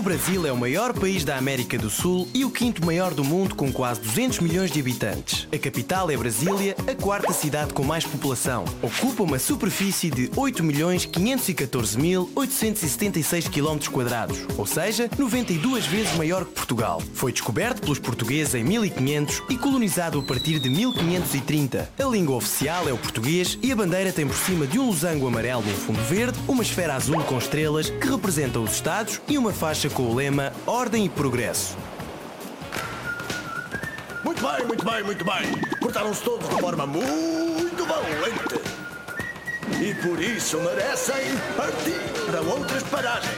Brasil é o maior país da América do Sul e o quinto maior do mundo, com quase 200 milhões de habitantes. A capital é Brasília, a quarta cidade com mais população. Ocupa uma superfície de 8.514.876 km², ou seja, 92 vezes maior que Portugal. Foi descoberto pelos portugueses em 1500 e colonizado a partir de 1530. A língua oficial é o português e a bandeira tem por cima de um losango amarelo num fundo verde, uma esfera azul com estrelas que representam os Estados e uma faixa com o lema Ordem e Progresso. Muito bem, muito bem, muito bem. Portaram-se todos de forma muito valente. E por isso merecem partir para outras paragens.